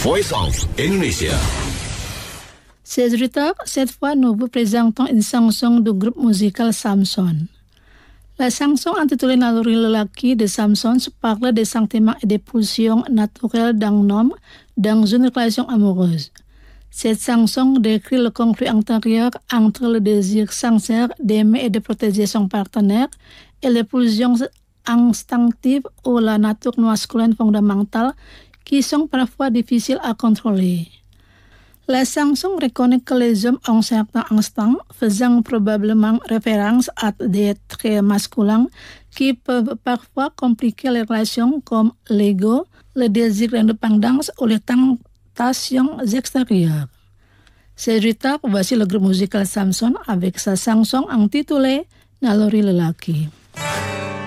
Voice of Indonesia. C'est retard, cette fois nous vous présentons une chanson du groupe musical Samson. La chanson intitulée Naluri Lelaki de Samson parle des sentiments et des pulsions naturelles d'un homme dans une relation amoureuse. Cette chanson décrit le conflit intérieur entre le désir sincère d'aimer et de protéger son partenaire et les pulsions instinctives ou la nature masculine fondamentale qui sont parfois difficiles à contrôler. La chanson reconnaît que les hommes ont certains instincts, faisant probablement référence à des traits masculins qui peuvent parfois compliquer les relations comme l'ego, le désir d'indépendance ou les tentations extérieures. C'est retard, voici le groupe musical Samson avec sa chanson intitulée Naluri Lelaki.